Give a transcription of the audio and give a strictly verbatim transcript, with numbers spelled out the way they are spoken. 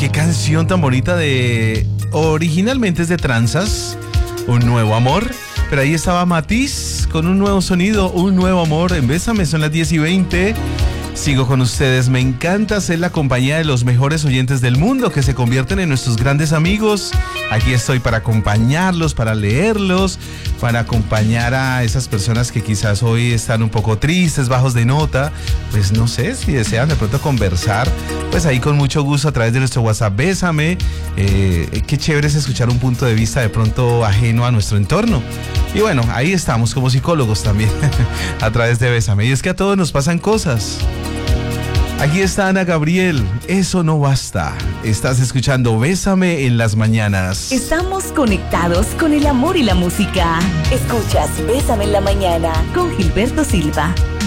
qué canción tan bonita de... Originalmente es de Tranzas, Un Nuevo Amor. Pero ahí estaba Matiz con un nuevo sonido, Un Nuevo Amor en Bésame. Son las diez y veinte. Sigo con ustedes. Me encanta ser la compañía de los mejores oyentes del mundo que se convierten en nuestros grandes amigos. Aquí estoy para acompañarlos, para leerlos, para acompañar a esas personas que quizás hoy están un poco tristes, bajos de nota. Pues no sé, si desean de pronto conversar, pues ahí con mucho gusto a través de nuestro WhatsApp Bésame. Eh, qué chévere es escuchar un punto de vista de pronto ajeno a nuestro entorno. Y bueno, ahí estamos como psicólogos también a través de Bésame. Y es que a todos nos pasan cosas. Aquí está Ana Gabriel, Eso no basta. Estás escuchando Bésame en las mañanas. Estamos conectados con el amor y la música. Escuchas Bésame en la mañana con Gilberto Silva.